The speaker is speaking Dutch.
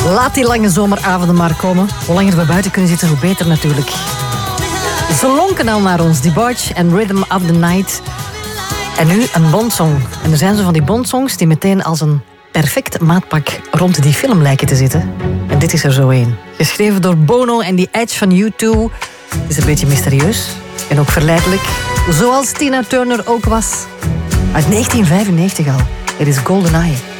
Laat die lange zomeravonden maar komen. Hoe langer we buiten kunnen zitten, hoe beter natuurlijk. Ze lonken al naar ons, Debauch en Rhythm of the Night. En nu een Bond-song. En er zijn zo van die Bond-songs die meteen als een perfect maatpak rond die film lijken te zitten. En dit is er zo één. Geschreven door Bono en The Edge van U2. Het is een beetje mysterieus en ook verleidelijk. Zoals Tina Turner ook was. Uit 1995 al. Het is GoldenEye.